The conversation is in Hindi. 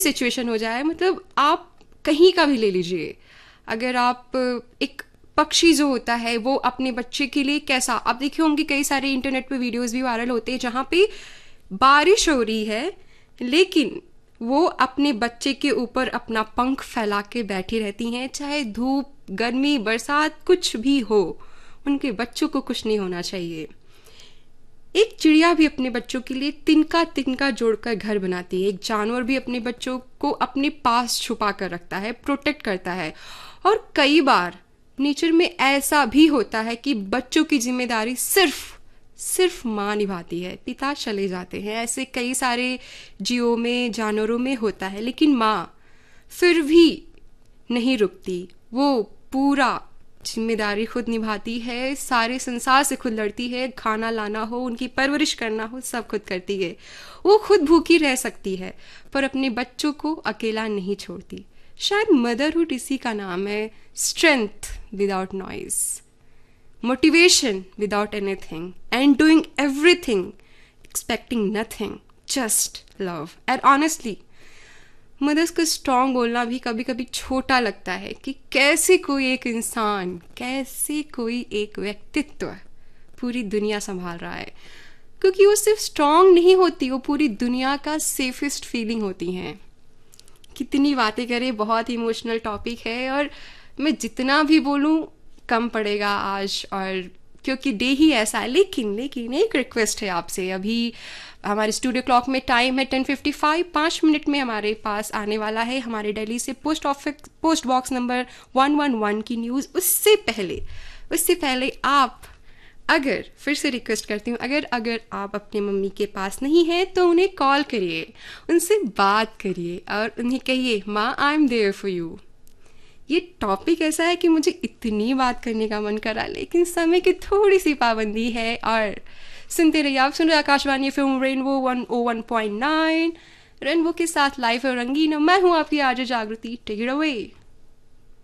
सिचुएशन हो जाए, मतलब आप कहीं का भी ले लीजिए, अगर आप एक पक्षी जो होता है वो अपने बच्चे के लिए कैसा, आप देखे होंगे कई सारे इंटरनेट पे वीडियोस भी वायरल होते हैं जहाँ पे बारिश हो रही है लेकिन वो अपने बच्चे के ऊपर अपना पंख फैला के बैठी रहती हैं, चाहे धूप गर्मी बरसात कुछ भी हो, उनके बच्चों को कुछ नहीं होना चाहिए। एक चिड़िया भी अपने बच्चों के लिए तिनका तिनका जोड़कर घर बनाती है, एक जानवर भी अपने बच्चों को अपने पास छुपा कर रखता है, प्रोटेक्ट करता है। और कई बार नेचर में ऐसा भी होता है कि बच्चों की जिम्मेदारी सिर्फ सिर्फ माँ निभाती है, पिता चले जाते हैं, ऐसे कई सारे जीवों में जानवरों में होता है, लेकिन माँ फिर भी नहीं रुकती, वो पूरा जिम्मेदारी खुद निभाती है, सारे संसार से खुद लड़ती है, खाना लाना हो उनकी परवरिश करना हो सब खुद करती है। वो खुद भूखी रह सकती है पर अपने बच्चों को अकेला नहीं छोड़ती। शायद मदरहुड इसी का नाम है, strength without noise, motivation without anything and doing everything expecting nothing, just love. And honestly mother's को स्ट्रॉन्ग बोलना भी कभी कभी छोटा लगता है कि कैसे कोई एक इंसान, कैसे कोई एक व्यक्तित्व पूरी दुनिया संभाल रहा है, क्योंकि वो सिर्फ स्ट्रॉन्ग नहीं होती, वो पूरी दुनिया का सेफेस्ट फीलिंग होती हैं। कितनी बातें करें, बहुत इमोशनल टॉपिक है और मैं जितना भी बोलूँ कम पड़ेगा आज, और क्योंकि डे ही ऐसा है। लेकिन एक रिक्वेस्ट है आपसे, अभी हमारे स्टूडियो क्लॉक में टाइम है 10:55, 5 मिनट में हमारे पास आने वाला है हमारे दिल्ली से पोस्ट बॉक्स नंबर 111 की न्यूज़। उससे पहले आप, अगर फिर से रिक्वेस्ट करती हूँ, अगर आप अपने मम्मी के पास नहीं हैं तो उन्हें कॉल करिए, उनसे बात करिए और उन्हें कहिए माँ I am there for you. ये टॉपिक ऐसा है कि मुझे इतनी बात करने का मन करा, लेकिन समय की थोड़ी सी पाबंदी है। और सुनते रहिए, आप सुन रहे आकाशवाणी फिल्म रेनबो 101.9, रेनबो के साथ लाइव और रंगीन। मैं हूँ आपकी आरजे जागृति। Take it away.